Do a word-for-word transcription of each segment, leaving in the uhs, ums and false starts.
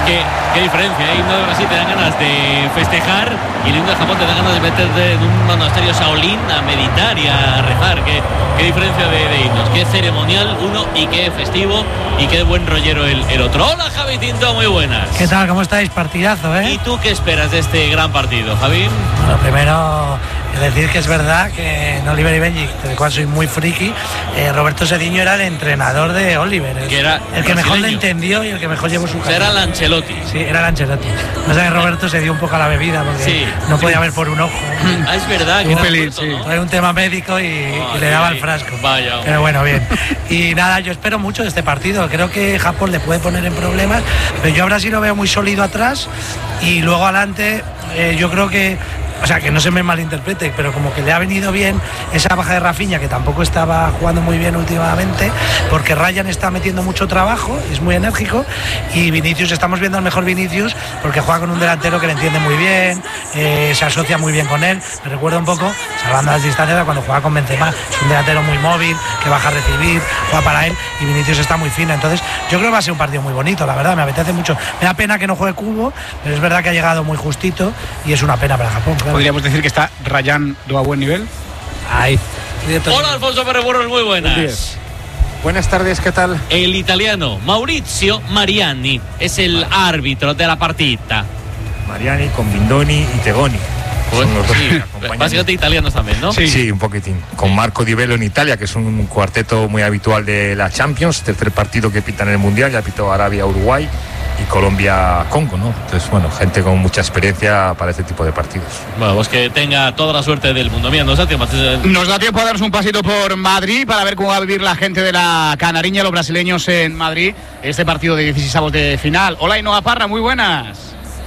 Qué, qué diferencia, ¿eh? El himno de Brasil te dan ganas de festejar y el himno de Japón te dan ganas de meterte en un monasterio Shaolin a meditar y a rezar. Qué, qué diferencia de, de himnos, qué ceremonial uno y qué festivo y qué buen rollero el, el otro. Hola Javi Tinto, muy buenas. ¿Qué tal? ¿Cómo estáis? Partidazo, ¿eh? ¿Y tú qué esperas de este gran partido, Javi? Bueno, primero decir que es verdad que en Oliver y Benji, del cual soy muy friki, eh, Roberto Cediño era el entrenador de Oliver, el que, era el que mejor le entendió y el que mejor llevó su carrera. Era el Ancelotti. Sí, era el Ancelotti. No sé que Roberto se dio un poco a la bebida porque sí, no podía ver por un ojo. Ah, es verdad que un era pelín, Roberto, sí. ¿no? Trae un tema médico y, ah, y le daba el frasco. Vaya. Pero bueno, bien. Y nada, yo espero mucho de este partido. Creo que Japón le puede poner en problemas, pero yo a Brasil lo veo muy sólido atrás y luego adelante eh, yo creo que, o sea, que no se me malinterprete, pero como que le ha venido bien esa baja de Rafinha, que tampoco estaba jugando muy bien últimamente, porque Ryan está metiendo mucho trabajo, es muy enérgico, y Vinicius, estamos viendo al mejor Vinicius, porque juega con un delantero que le entiende muy bien, eh, se asocia muy bien con él. Me recuerda un poco, salvando las distancias, cuando juega con Benzema, es un delantero muy móvil, que baja a recibir, juega para él, y Vinicius está muy fino. Entonces yo creo que va a ser un partido muy bonito, la verdad, me apetece mucho. Me da pena que no juegue Kubo, pero es verdad que ha llegado muy justito, y es una pena para Japón. Podríamos decir que está rayando a buen nivel. Ahí. Hola Alfonso Perreburros, muy buenas. Buenas tardes, ¿qué tal? El italiano Maurizio Mariani es el árbitro de la partita. Mariani con Bindoni y Tegoni. Bueno, son los dos sí, básicamente italianos también, ¿no? Sí, sí, un poquitín. Con Marco Di Bello en Italia, que es un cuarteto muy habitual de la Champions, tercer partido que pitan en el Mundial, ya pitó Arabia-Uruguay y Colombia-Congo, ¿no? Entonces, bueno, gente con mucha experiencia para este tipo de partidos. Bueno, pues que tenga toda la suerte del mundo. Mira, nos da tiempo. Nos da tiempo a darnos un pasito por Madrid para ver cómo va a vivir la gente de la Canariña, los brasileños en Madrid, este partido de dieciseisavos de final. Hola, Ainhoa Parra, muy buenas.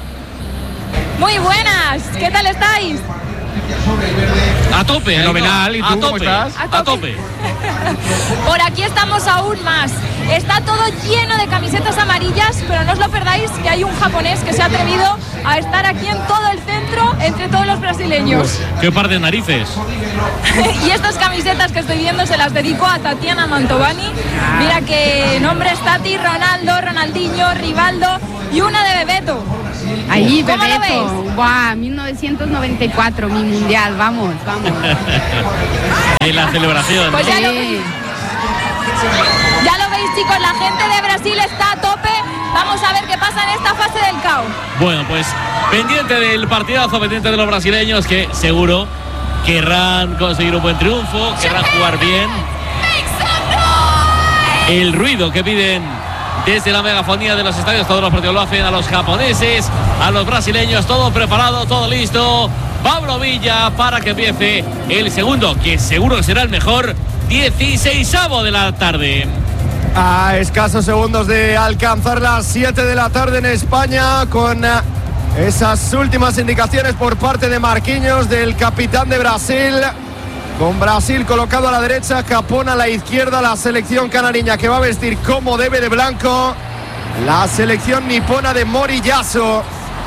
Muy buenas, ¿qué tal estáis? A tope, fenomenal. ¿Y tú cómo estás? A tope. A tope. Por aquí estamos aún más. Está todo lleno de camisetas amarillas, pero no os lo perdáis que hay un japonés que se ha atrevido a estar aquí en todo el centro entre todos los brasileños. Qué par de narices. Y estas camisetas que estoy viendo se las dedico a Tatiana Mantovani. Mira que nombres: Tati, Ronaldo, Ronaldinho, Rivaldo y una de Bebeto. Ahí, ¿Cómo Bebeto. lo veis? Guau, mil novecientos noventa y cuatro, mi mundial, vamos, vamos. En la celebración. Pues ¿no? ya, lo, ya lo veis, chicos, la gente de Brasil está a tope. Vamos a ver qué pasa en esta fase del caos. Bueno, pues pendiente del partidazo, pendiente de los brasileños que seguro querrán conseguir un buen triunfo, querrán jugar bien. El ruido que piden desde la megafonía de los estadios, todos los partidos lo hacen a los japoneses, a los brasileños, todo preparado, todo listo. Pablo Villa para que empiece el segundo, que seguro que será el mejor, dieciseisavo de la tarde. A escasos segundos de alcanzar las siete de la tarde en España, con esas últimas indicaciones por parte de Marquinhos, del capitán de Brasil. Con Brasil colocado a la derecha, Japón a la izquierda, la selección canariña que va a vestir como debe de blanco, la selección nipona de Moriyasu.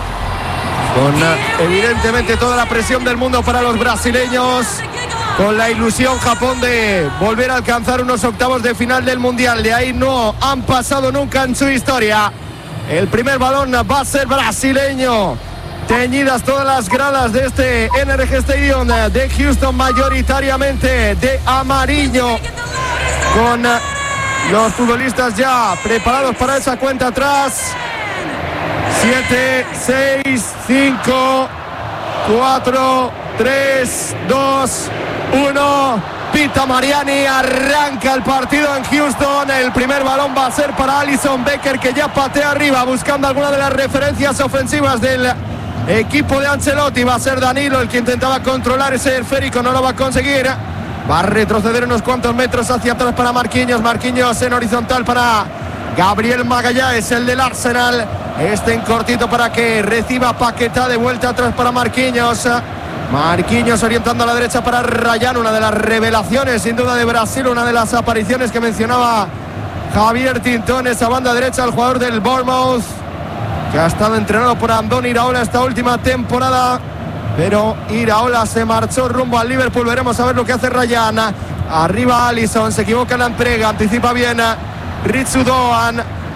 Con evidentemente toda la presión del mundo para los brasileños, con la ilusión Japón de volver a alcanzar unos octavos de final del Mundial. De ahí no han pasado nunca en su historia. El primer balón va a ser brasileño. Teñidas todas las gradas de este N R G Stadium de Houston, mayoritariamente de amarillo, con los futbolistas ya preparados para esa cuenta atrás. siete, seis, cinco, cuatro, tres, dos, uno. Pita Mariani, arranca el partido en Houston. El primer balón va a ser para Alisson Becker, que ya patea arriba buscando alguna de las referencias ofensivas del equipo de Ancelotti. Va a ser Danilo el que intentaba controlar ese esférico, no lo va a conseguir. Va a retroceder unos cuantos metros hacia atrás para Marquinhos. Marquinhos en horizontal para Gabriel Magalhães, el del Arsenal. Este en cortito para que reciba Paquetá, de vuelta atrás para Marquinhos. Marquinhos orientando a la derecha para Ryan, una de las revelaciones sin duda de Brasil, una de las apariciones que mencionaba Javier Tintón, esa banda derecha, el jugador del Bournemouth, que ha estado entrenado por Andoni Iraola esta última temporada, pero Iraola se marchó rumbo al Liverpool. Veremos a ver lo que hace Ryan. Arriba Alisson, se equivoca en la entrega, anticipa bien Ritsu Doan,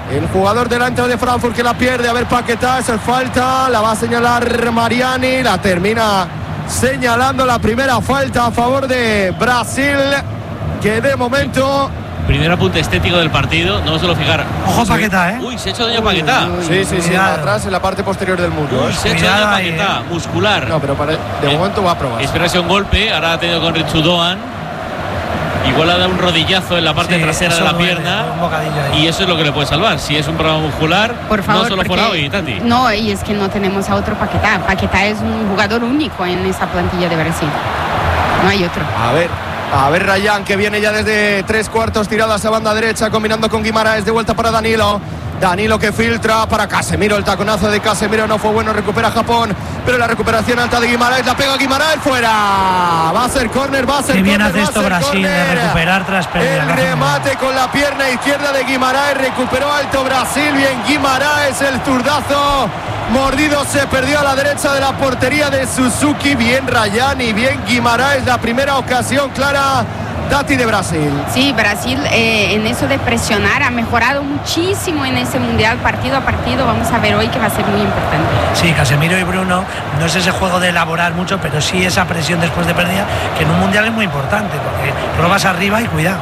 el jugador delante de Frankfurt que la pierde. A ver, Paquetá, eso es falta, la va a señalar Mariani, la termina señalando la primera falta a favor de Brasil, que de momento... Primer apunte estético del partido, no me suelo fijar. Ojo Paquetá, ¿eh? Uy, se ha hecho daño Paquetá. Sí, sí, sí, Cuidado. atrás en la parte posterior del muslo. Uy, ¿eh? se ha hecho Cuidado daño ahí, Paquetá, muscular. No, pero para- de Eh, momento va a probar. Espera si un golpe, ahora ha tenido con Richudoan. Igual ha dado un rodillazo en la parte Sí, trasera de eso la duele, pierna. un bocadillo ahí. Y eso es lo que le puede salvar. Si es un problema muscular, Por favor, no solo porque- fuera hoy, Tati. No, y es que no tenemos a otro Paquetá. Paquetá es un jugador único en esa plantilla de Brasil. No hay otro. A ver, a ver Rayán, que viene ya desde tres cuartos tiradas a banda derecha, combinando con Guimaraes, de vuelta para Danilo. Danilo que filtra para Casemiro, el taconazo de Casemiro no fue bueno, recupera Japón, pero la recuperación alta de Guimaraes, la pega Guimaraes, fuera. Va a ser córner, va a ser Qué bien córner, hace va a esto ser Brasil de córner. recuperar tras pérdida. El remate con la pierna izquierda de Guimaraes, recuperó alto Brasil, bien Guimaraes, el zurdazo mordido se perdió a la derecha de la portería de Suzuki, bien Rayán y bien Guimaraes, la primera ocasión clara, Tati, de Brasil. Sí, Brasil eh, en eso de presionar ha mejorado muchísimo en ese mundial, partido a partido. Vamos a ver hoy que va a ser muy importante. Sí, Casemiro y Bruno, no es ese juego de elaborar mucho, pero sí esa presión después de pérdida, que en un mundial es muy importante, porque robas arriba y cuidado.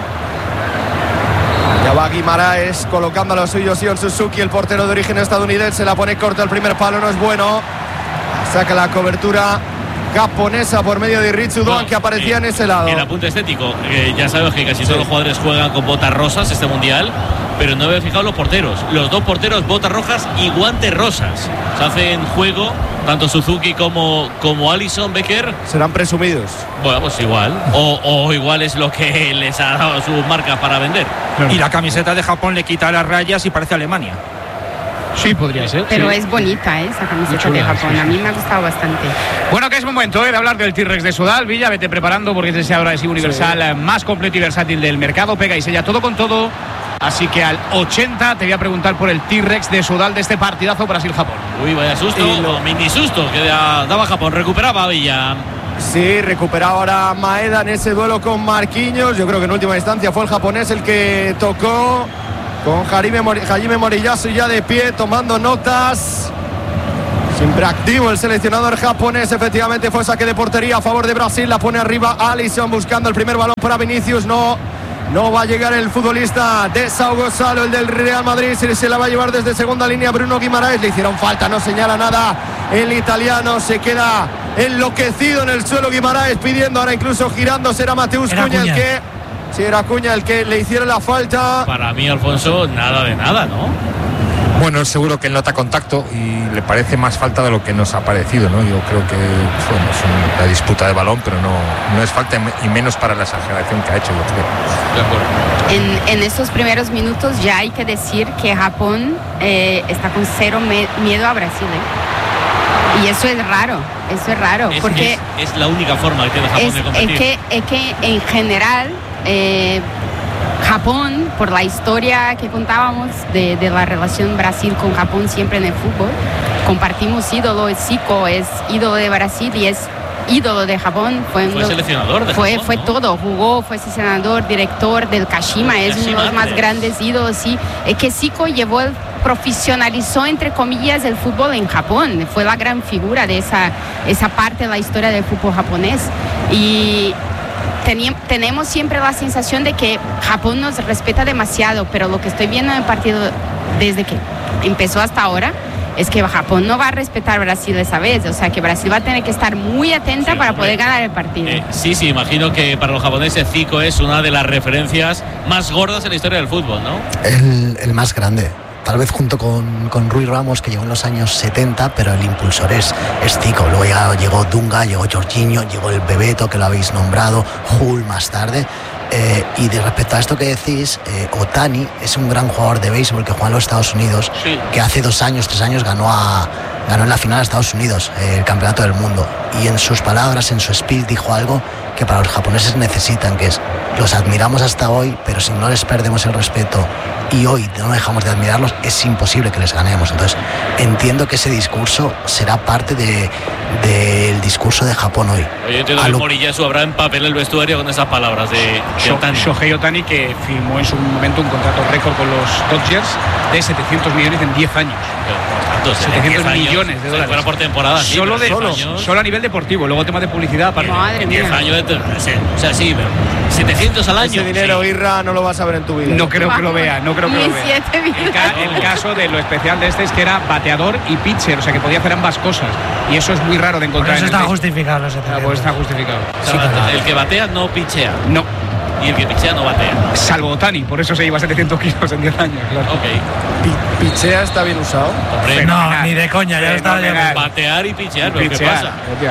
Ya va Guimaraes colocando a lo suyo Sion Suzuki, el portero de origen estadounidense, la pone corta, el primer palo no es bueno. Saca la cobertura japonesa por medio de Richudoan, Bueno, que aparecía eh, en ese lado. El apunte estético, eh, ya sabemos que casi todos los jugadores juegan con botas rosas este mundial, pero no había fijado los porteros. Los dos porteros, botas rojas y guantes rosas. Se hacen juego tanto Suzuki como, como Alisson Becker. Serán presumidos. Bueno, pues igual. O, o igual es lo que les ha dado sus marcas para vender. Y la camiseta de Japón le quita las rayas y parece Alemania. Sí, podría ser. Pero sí. es bonita ¿eh? esa camiseta Muy chula, de Japón. sí, sí. A mí me ha gustado bastante. Bueno, que es momento ¿eh? de hablar del T-Rex de Sudal. Villa, vete preparando porque es ese adhesivo universal eh, más completo y versátil del mercado. Pega y sella todo con todo. Así que al ochenta te voy a preguntar por el T-Rex de Sudal de este partidazo Brasil-Japón. Uy, vaya susto, Y lo- o mini susto que da- daba Japón. Recuperaba Villa. Sí, recupera ahora Maeda en ese duelo con Marquinhos. Yo creo que en última instancia fue el japonés el que tocó con Jaime, Mor Jaime Moriyasu ya de pie, tomando notas. Siempre activo el seleccionador japonés. Efectivamente fue saque de portería a favor de Brasil. La pone arriba Alisson buscando el primer balón para Vinicius. No, no va a llegar el futbolista de Sao Gonzalo, el del Real Madrid. Se, se la va a llevar desde segunda línea Bruno Guimaraes. Le hicieron falta, no señala nada el italiano. Se queda enloquecido en el suelo Guimaraes, pidiendo ahora incluso girando. Será Mateus Era Cunha el Cunha. que... Sí, era Cunha el que le hiciera la falta. Para mí, Alfonso, nada de nada, ¿no? Bueno, seguro que él nota contacto y le parece más falta de lo que nos ha parecido, ¿no? Yo creo que bueno, es una disputa de balón, pero no, no es falta y menos para la exageración que ha hecho, yo creo. De acuerdo. En, en estos primeros minutos ya hay que decir que Japón eh, está con cero me- miedo a Brasil. ¿eh? Y eso es raro, eso es raro, Es, porque es, es la única forma que tiene Japón es, de es competir. que, es que en general eh, Japón, por la historia que contábamos de, de la relación Brasil con Japón siempre en el fútbol, compartimos ídolo, Zico es ídolo de Brasil y es ídolo de Japón. Fue, Fue uno- seleccionador de fue, Japón, fue ¿no? todo, jugó, fue seleccionador, director del Kashima, es uno de los Kashima, más es. grandes ídolos, sí. Es que Zico llevó el profesionalizó entre comillas el fútbol en Japón, fue la gran figura de esa, esa parte de la historia del fútbol japonés y teni- tenemos siempre la sensación de que Japón nos respeta demasiado, pero lo que estoy viendo en el partido desde que empezó hasta ahora es que Japón no va a respetar a Brasil esa vez, o sea que Brasil va a tener que estar muy atenta Sí, para hombre. poder ganar el partido. Eh, sí, sí, imagino que para los japoneses Zico es una de las referencias más gordas en la historia del fútbol, ¿no? El, el más grande. Tal vez junto con, con Rui Ramos, que llegó en los años setenta, pero el impulsor es, es Zico. Luego ya llegó Dunga, llegó Jorginho, llegó el Bebeto, que lo habéis nombrado, Hull más tarde. Eh, y de respecto a esto que decís, eh, Otani es un gran jugador de béisbol que juega en los Estados Unidos, Sí. que hace dos años, tres años ganó, a, ganó en la final a Estados Unidos, eh, el campeonato del mundo. y en sus palabras, en su speech, dijo algo que para los japoneses necesitan, que es: los admiramos hasta hoy, pero si no les perdemos el respeto y hoy no dejamos de admirarlos, es imposible que les ganemos. Entonces entiendo que ese discurso será parte de, del discurso de Japón hoy. Oye, entiendo que lo... Moriyasu habrá en papel el vestuario con esas palabras de, de Otani. Shohei Otani, que firmó en su momento un contrato récord con los Dodgers de setecientos millones en diez años. Pero, setecientos millones de dólares. Fuera por temporada, sí, solo, de, solo, solo a nivel deportivo, luego temas de publicidad. Para Madre diez mía. años, o sea, sí, pero setecientos al año. Ese dinero, sí. Irra, no lo vas a ver en tu vida. No creo que lo vea, no creo que lo vea. El, ca el caso de lo especial de este es que era bateador y pitcher, o sea que podía hacer ambas cosas. Y eso es muy raro de encontrar. Por eso en está el justificado los ah, pues está justificado. O sea, sí, el que batea no pichea. No. Y el que pichea no batea. Salvo Otani, por eso se lleva setecientos kilos en diez años. Claro. Ok. Pi Pichea está bien usado. Hombre, no, ni de coña, ya está. Ya batear y pichear, pero ¿qué pichear, pasa?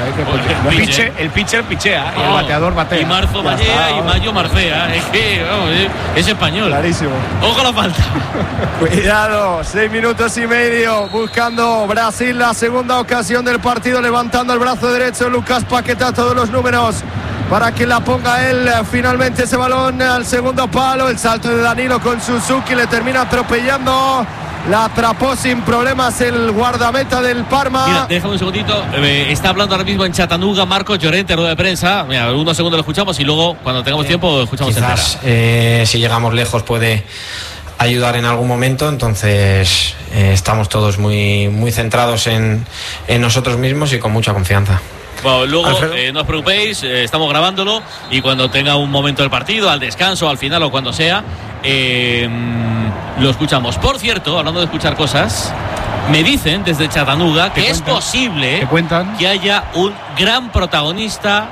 El pitcher, el pitcher pichea y el Oh, bateador batea. Y marzo Ya mallea está, y mayo marcea. Es que vamos, es, es español. Clarísimo. Ojo la falta. Cuidado, seis minutos y medio buscando Brasil la segunda ocasión del partido, levantando el brazo derecho Lucas Paquetá, todos los números para que la ponga él. Finalmente ese balón al segundo palo, el salto de Danilo con Suzuki, le termina atropellando, la atrapó sin problemas el guardameta del Parma. Mira, déjame un segundito, eh, está hablando ahora mismo en Chattanooga Marcos Llorente, rueda de prensa. Mira, unos segundos lo escuchamos y luego cuando tengamos tiempo lo escuchamos entera. Quizás eh, si llegamos lejos puede ayudar en algún momento, entonces eh, estamos todos muy, muy centrados en, en nosotros mismos y con mucha confianza. Bueno, luego eh, no os preocupéis, eh, estamos grabándolo y cuando tenga un momento del partido, al descanso, al final o cuando sea, eh, lo escuchamos. Por cierto, hablando de escuchar cosas, me dicen desde Chattanooga que es posible que haya un gran protagonista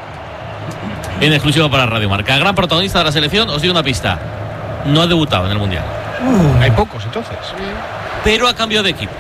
en exclusiva para Radio Marca. Gran protagonista de la selección, os digo una pista, no ha debutado en el Mundial. Uh, hay pocos entonces. Pero ha cambiado de equipo.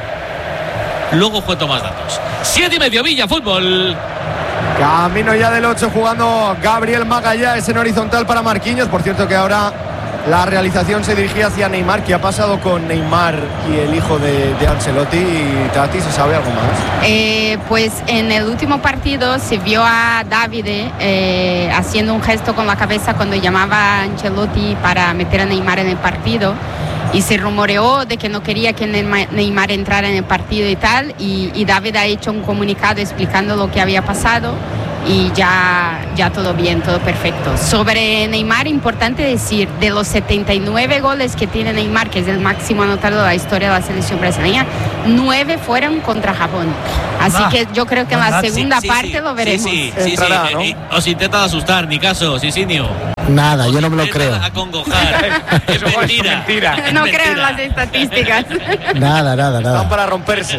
Luego cuento más datos. Siete y medio, Villa Fútbol. Camino ya del ocho jugando Gabriel Magallanes en horizontal para Marquinhos. Por cierto que ahora la realización se dirigía hacia Neymar. ¿Qué ha pasado con Neymar y el hijo de, de Ancelotti? Y Tati, ¿se sabe algo más? Eh, pues en el último partido se vio a Davide eh, haciendo un gesto con la cabeza cuando llamaba a Ancelotti para meter a Neymar en el partido. Y se rumoreó de que no quería que Neymar entrara en el partido y tal, y, y David ha hecho un comunicado explicando lo que había pasado y ya, ya todo bien, todo perfecto. Sobre Neymar, importante decir, de los setenta y nueve goles que tiene Neymar, que es el máximo anotado de la historia de la selección brasileña, nueve fueron contra Japón. Así ah, que yo creo que en la segunda sí, sí, parte sí, lo veremos. Sí, sí, Entrará, sí, ¿no? eh, os intenta asustar, ni caso, Sisinio. Nada, yo no me lo creo. A congojar. Es mentira. Es mentira. No creo en las estadísticas. Nada, nada, nada. Están para romperse.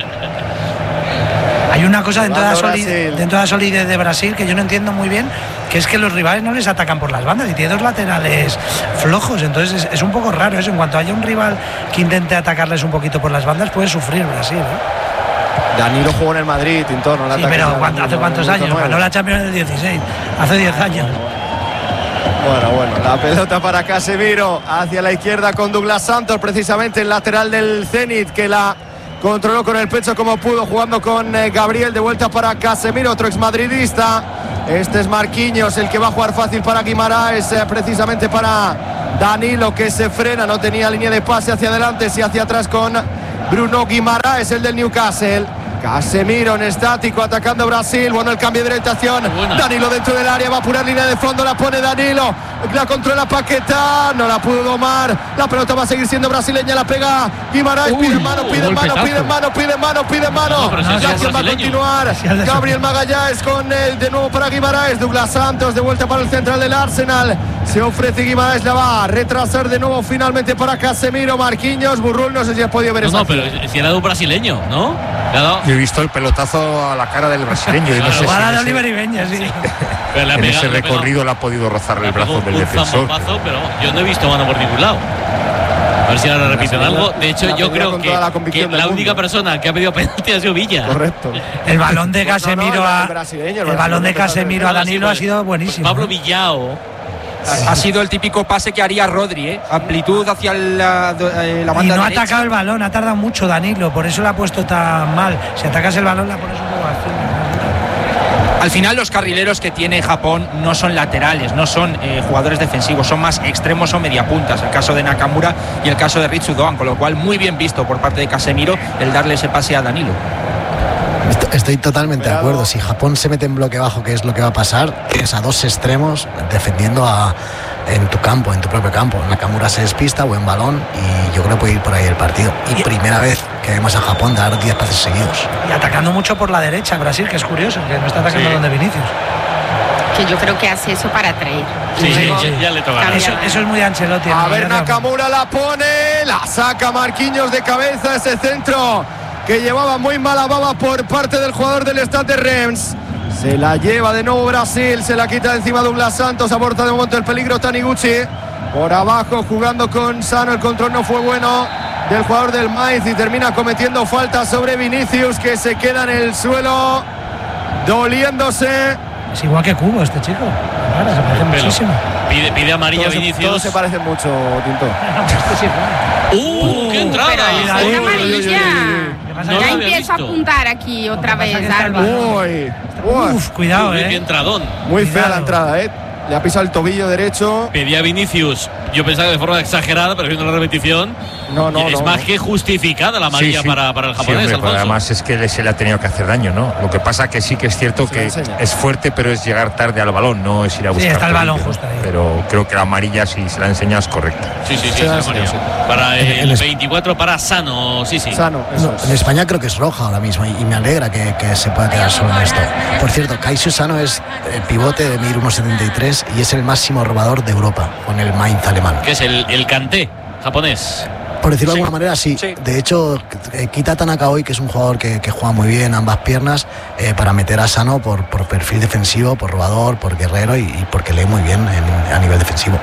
Hay una cosa dentro de, la solidez, dentro de la solidez de Brasil que yo no entiendo muy bien, que es que los rivales no les atacan por las bandas y tiene dos laterales flojos, entonces es, es un poco raro eso. En cuanto haya un rival que intente atacarles un poquito por las bandas, puede sufrir Brasil, ¿eh? Danilo jugó en el Madrid, Tintor, no la sí, pero ¿cuánto, ¿hace cuántos años? Ganó la Champions del dieciséis, hace diez años. Bueno, bueno, la pelota para Casemiro hacia la izquierda con Douglas Santos, precisamente el lateral del Zenit, que la controló con el pecho como pudo, jugando con eh, Gabriel. De vuelta para Casemiro, otro exmadridista. Este es Marquinhos, el que va a jugar fácil para Guimaraes, eh, precisamente para Danilo, que se frena, no tenía línea de pase hacia adelante, sí hacia atrás con Bruno Guimaraes, el del Newcastle. Casemiro en estático, atacando Brasil. Bueno, el cambio de orientación. Danilo dentro del área, va a apurar línea de fondo, la pone Danilo, la controla Paquetá, no la pudo domar. La pelota va a seguir siendo brasileña, la pega Guimaraes, pide mano, pide mano, pide mano, pide mano, pide mano. No, no, ya quien va a continuar. Gabriel Magallanes con él, de nuevo para Guimaraes. Douglas Santos de vuelta para el central del Arsenal. Se ofrece Guimaraes, la va a retrasar de nuevo finalmente para Casemiro. Marquinhos, Burrul, no sé si has podido ver eso. No, no, pero si era de un brasileño, ¿no? Yo he visto el pelotazo a la cara del brasileño y no sé si en ese, Oliver Ibeñas, sí. Pero en ese recorrido le ha podido rozar el brazo del defensor. Pazo, pero yo no he visto mano por ningún lado. A ver si ahora repiten algo. De hecho, yo creo que la, que la única persona que ha pedido penalti ha sido Villa. Correcto. El balón de Casemiro no, no, a el, el balón de Casemiro a Danilo ha sido buenísimo. Pablo Villao. Ha, ha sido el típico pase que haría Rodri, ¿eh? Amplitud hacia la, la banda y no derecha. ha atacado el balón, ha tardado mucho Danilo, por eso lo ha puesto tan mal. Si atacas el balón la pones un poco así. Al final los carrileros que tiene Japón no son laterales, no son eh, jugadores defensivos, son más extremos o mediapuntas, el caso de Nakamura y el caso de Ritsu Doan, con lo cual muy bien visto por parte de Casemiro el darle ese pase a Danilo. Estoy totalmente de acuerdo. Si Japón se mete en bloque bajo, ¿qué es lo que va a pasar? Tienes a dos extremos defendiendo a, en tu campo, en tu propio campo. Nakamura se despista, buen balón, y yo creo que puede ir por ahí el partido. Y primera vez que vemos a Japón dar diez pases seguidos. Y atacando mucho por la derecha, Brasil, que es curioso, que no está atacando sí. donde Vinicius. Que yo creo que hace eso para atraer. Sí, sí, sí, ya le toca. Eso, eso es muy Ancelotti. A ver, Nakamura la pone, la saca Marquinhos de cabeza, ese centro que llevaba muy mala baba por parte del jugador del Stade de Reims. Se la lleva de nuevo Brasil, se la quita de encima Douglas Santos, aborta de momento el peligro Taniguchi. Por abajo jugando con Sano, el control no fue bueno del jugador del Mainz y termina cometiendo falta sobre Vinicius, que se queda en el suelo doliéndose. Es igual que Cubo este chico. Claro, se parece muchísimo. Pide, pide amarilla todos Vinicius. Se, todos se parecen mucho, Tinto. ¡Uh! ¡Qué entrada! Una amarilla. No ya empiezo a apuntar aquí otra vez, Alba. Uy, Uf, cuidado, Uy, eh. qué entradón. Muy Cuidado. fea la entrada, eh. Le ha pisado el tobillo derecho. Pedía Vinicius. Yo pensaba de forma exagerada, pero viendo la repetición. No, no, es no, más no. que justificada la amarilla Sí, sí. Para, para el Sí, japonés. hombre, pues además es que se le ha tenido que hacer daño, ¿no? Lo que pasa que sí que es cierto que es fuerte, pero es llegar tarde al balón, no es ir a buscar. Sí, está el balón peligro, justo ahí. Pero creo que la amarilla, si se la enseñas, correcta. Sí, sí, sí, Se sí, la la enseña, amarilla. sí. Para el, En- en es- veinticuatro para Sano, sí, sí. Sano, eso No, es. en España creo que es roja ahora mismo y, y me alegra que, que se pueda quedar solo en esto. Por cierto, Kaishu Sano es el pivote de medir uno setenta y tres y es el máximo robador de Europa con el Mainz alemán. Que es el, el Kanté japonés. Por decirlo Sí. de alguna manera, sí. Sí. De hecho, eh, quita a Tanaka hoy, que es un jugador que, que juega muy bien ambas piernas, eh, para meter a Sano por, por perfil defensivo, por robador, por guerrero y, y porque lee muy bien en- a nivel defensivo.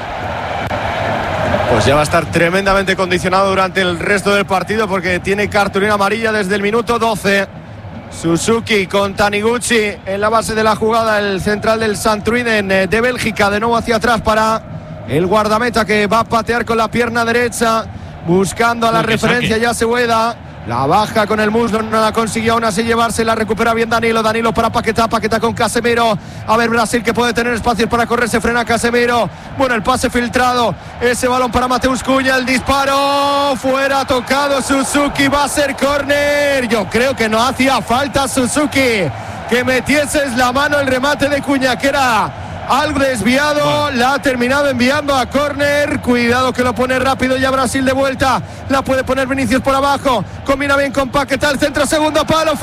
Pues ya va a estar tremendamente condicionado durante el resto del partido porque tiene cartulina amarilla desde el minuto doce. Suzuki con Taniguchi en la base de la jugada, el central del Santruiden eh, de Bélgica, de nuevo hacia atrás para el guardameta que va a patear con la pierna derecha, buscando a la Uy, que referencia, saque. ya se hueda. La baja con el muslo, no la consiguió aún así llevarse, la recupera bien Danilo, Danilo para Paquetá, Paquetá con Casemiro, a ver Brasil que puede tener espacios para correr, se frena Casemiro, bueno el pase filtrado, ese balón para Mateus Cunha, el disparo, fuera tocado Suzuki, va a ser córner, yo creo que no hacía falta Suzuki, que metieses la mano el remate de Cunha, que era algo desviado, la ha terminado enviando a córner, cuidado que lo pone rápido ya Brasil de vuelta, la puede poner Vinicius por abajo, combina bien con Paquetá, el centro, segundo palo,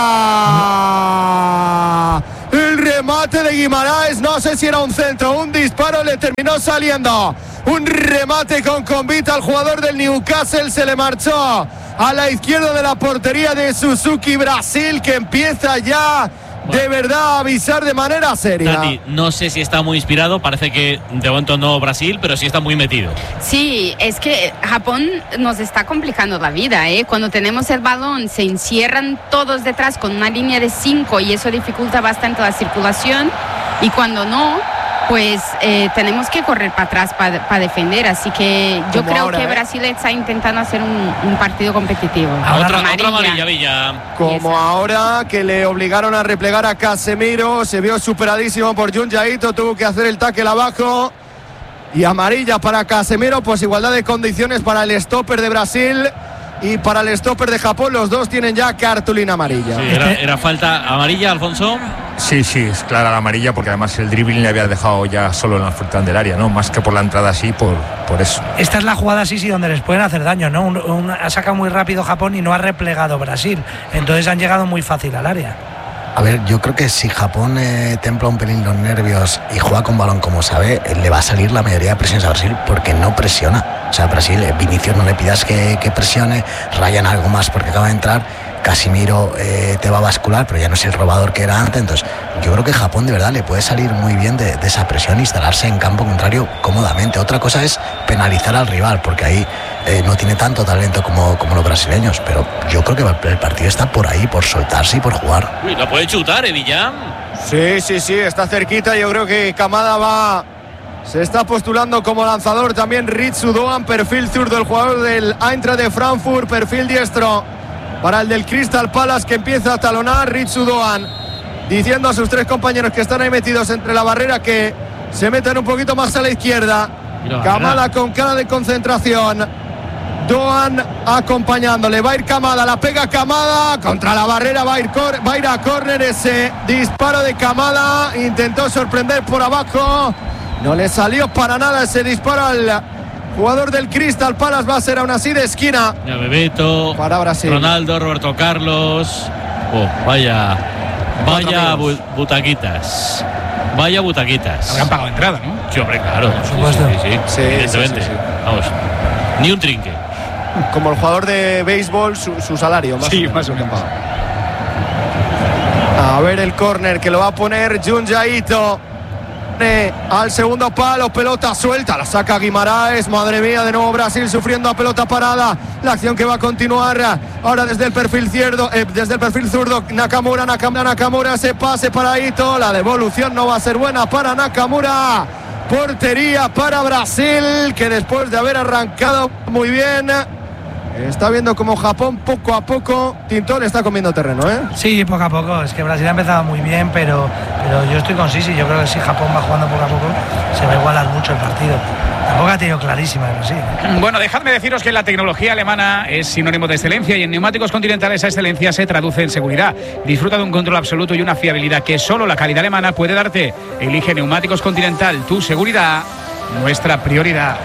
fuera, el remate de Guimaraes, no sé si era un centro, un disparo, le terminó saliendo, un remate con convite al jugador del Newcastle, se le marchó a la izquierda de la portería de Suzuki. Brasil que empieza ya de verdad a avisar de manera seria. Tati, no sé si está muy inspirado, parece que de momento no Brasil, pero sí está muy metido. Sí, es que Japón nos está complicando la vida, ¿eh? Cuando tenemos el balón se encierran todos detrás con una línea de cinco y eso dificulta bastante la circulación, y cuando no, pues eh, tenemos que correr para atrás para pa defender, así que yo Como creo ahora, que ¿eh? Brasil está intentando hacer un, un partido competitivo. Otra otra amarilla, Villa. Como ahora que le obligaron a replegar a Casemiro, se vio superadísimo por Jun Jaito, tuvo que hacer el tackle abajo. Y amarilla para Casemiro, pues igualdad de condiciones para el stopper de Brasil y para el stopper de Japón, los dos tienen ya cartulina amarilla. Sí, era, era falta amarilla, Alfonso. Sí, sí, es clara la amarilla porque además el dribbling le había dejado ya solo en la frontal del área, ¿no? Más que por la entrada así, por, por eso. Esta es la jugada así, sí, donde les pueden hacer daño, ¿no? Un, un, ha sacado muy rápido Japón y no ha replegado Brasil. Entonces han llegado muy fácil al área. A ver, yo creo que si Japón eh, templa un pelín los nervios y juega con balón como sabe, eh, le va a salir la mayoría de presiones a Brasil porque no presiona. O sea, Brasil, eh, Vinicius no le pidas que, que presione, Ryan algo más porque acaba de entrar, Casemiro eh, te va a bascular, pero ya no es el robador que era antes. Entonces, yo creo que Japón de verdad le puede salir muy bien de, de esa presión e instalarse en campo contrario cómodamente. Otra cosa es penalizar al rival, porque ahí eh, no tiene tanto talento como, como los brasileños, pero yo creo que el partido está por ahí, por soltarse y por jugar. Uy, la puede chutar, eh, Villa. Sí, sí, sí, está cerquita. Yo creo que Kamada va, se está postulando como lanzador también. Ritsu Doan, perfil zurdo, el jugador del Eintracht de Frankfurt, perfil diestro para el del Crystal Palace, que empieza a talonar. Ritsu Doan diciendo a sus tres compañeros que están ahí metidos entre la barrera que se metan un poquito más a la izquierda. Kamada con cara de concentración. Doan acompañándole. Va a ir Kamada, la pega Kamada contra la barrera. Va a ir, cor, va a, ir a córner ese disparo de Kamada. Intentó sorprender por abajo. No le salió para nada ese disparo al jugador del Crystal Palace. Va a ser aún así de esquina. Ya Bebeto, para Brasil. Ronaldo, Roberto Carlos. Oh, vaya, vaya bu butaquitas. Vaya butaquitas. Habrán pagado entrada, ¿no? Sí, hombre, claro. Por supuesto. Sí, sí, sí, Sí, evidentemente. sí, sí, sí. Vamos, ni un trinque. Como el jugador de béisbol, su, su salario. Más Sí, o más o menos. A ver el córner que lo va a poner Junja Ito. Al segundo palo, pelota suelta, la saca Guimaraes. Madre mía, de nuevo Brasil sufriendo a pelota parada. La acción que va a continuar ahora desde el perfil zurdo, eh, desde el perfil zurdo. Nakamura, Nakamura, Nakamura, ese pase para Ito. La devolución no va a ser buena para Nakamura. Portería para Brasil, que después de haber arrancado muy bien, está viendo como Japón poco a poco, Tintón, está comiendo terreno, ¿eh? Sí, poco a poco. Es que Brasil ha empezado muy bien, pero, pero yo estoy con Sisi. Yo creo que si Japón va jugando poco a poco, se va a igualar mucho el partido. Tampoco ha tenido clarísima Brasil. Bueno, dejadme deciros que la tecnología alemana es sinónimo de excelencia y en Neumáticos Continental esa excelencia se traduce en seguridad. Disfruta de un control absoluto y una fiabilidad que solo la calidad alemana puede darte. Elige Neumáticos Continental, tu seguridad, nuestra prioridad.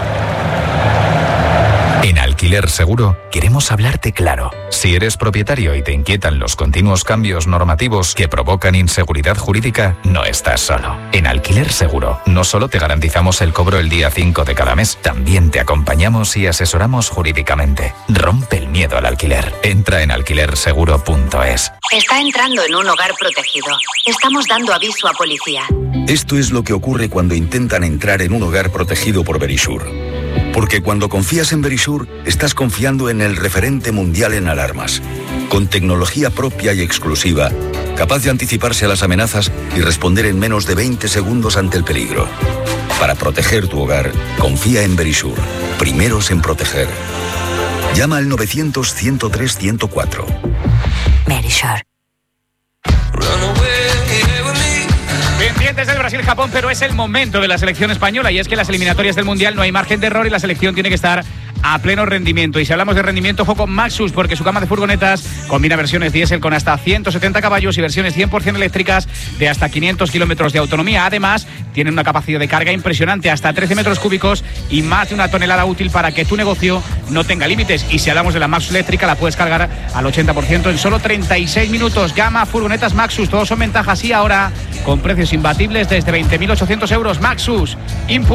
En Alquiler Seguro queremos hablarte claro. Si eres propietario y te inquietan los continuos cambios normativos que provocan inseguridad jurídica, no estás solo. En Alquiler Seguro no solo te garantizamos el cobro el día cinco de cada mes, también te acompañamos y asesoramos jurídicamente. Rompe el miedo al alquiler. Entra en alquiler seguro punto es. Está entrando en un hogar protegido. Estamos dando aviso a policía. Esto es lo que ocurre cuando intentan entrar en un hogar protegido por Verisure. Porque cuando confías en Verisure, estás confiando en el referente mundial en alarmas, con tecnología propia y exclusiva, capaz de anticiparse a las amenazas y responder en menos de veinte segundos ante el peligro. Para proteger tu hogar, confía en Verisure, primeros en proteger. Llama al novecientos, ciento tres, ciento cuatro. Verisure. Pendientes del Brasil-Japón, pero es el momento de la selección española y es que en las eliminatorias del Mundial no hay margen de error y la selección tiene que estar a pleno rendimiento. Y si hablamos de rendimiento, ojo con Maxus, porque su gama de furgonetas combina versiones diésel con hasta ciento setenta caballos y versiones cien por ciento eléctricas de hasta quinientos kilómetros de autonomía. Además, tienen una capacidad de carga impresionante, hasta trece metros cúbicos y más de una tonelada útil para que tu negocio no tenga límites. Y si hablamos de la Maxus eléctrica, la puedes cargar al ochenta por ciento en solo treinta y seis minutos. Gama furgonetas Maxus, todos son ventajas y ahora con precios imbatibles desde veinte mil ochocientos euros. Maxus, Impulse.